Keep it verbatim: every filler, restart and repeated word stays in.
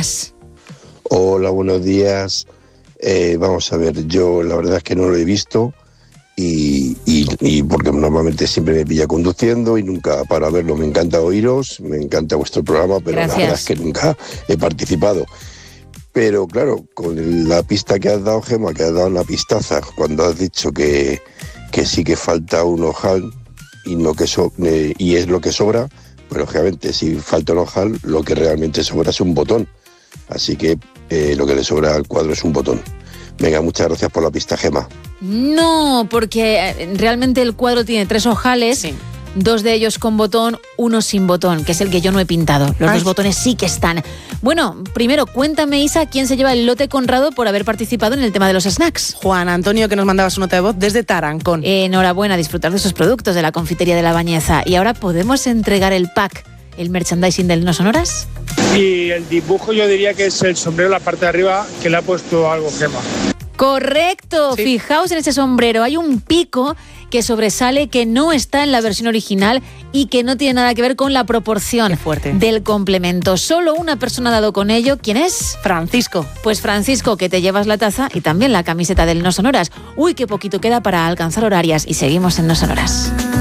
buenas. Hola, buenos días. Eh, vamos a ver, yo la verdad es que no lo he visto y, y, y porque normalmente siempre me pilla conduciendo y nunca para verlo. Me encanta oíros, me encanta vuestro programa, pero Gracias. la verdad es que nunca he participado. Pero claro, con la pista que has dado, Gemma, que has dado una pistaza, cuando has dicho que, que sí que falta un ojal y, no que so, eh, y es lo que sobra, pues lógicamente si falta un ojal, lo que realmente sobra es un botón. Así que eh, lo que le sobra al cuadro es un botón. Venga, muchas gracias por la pista, Gemma. No, porque realmente el cuadro tiene tres ojales, sí. Dos de ellos con botón, uno sin botón, que es el que yo no he pintado. Los Ay. dos botones sí que están. Bueno, primero, cuéntame, Isa, ¿quién se lleva el lote Conrado por haber participado en el tema de los snacks? Juan Antonio, que nos mandaba su nota de voz desde Tarancón. Eh, enhorabuena, disfrutar de esos productos de la confitería de La Bañeza. Y ahora podemos entregar el pack, el merchandising del No Sonoras. Y el dibujo yo diría que es el sombrero, la parte de arriba, que le ha puesto algo, Gemma. Correcto, sí. Fijaos en ese sombrero, hay un pico que sobresale, que no está en la versión original y que no tiene nada que ver con la proporción del complemento. Solo una persona ha dado con ello. ¿Quién es? Francisco. Pues Francisco, que te llevas la taza y también la camiseta del No Sonoras. Uy, qué poquito queda para alcanzar horarias y seguimos en No Sonoras.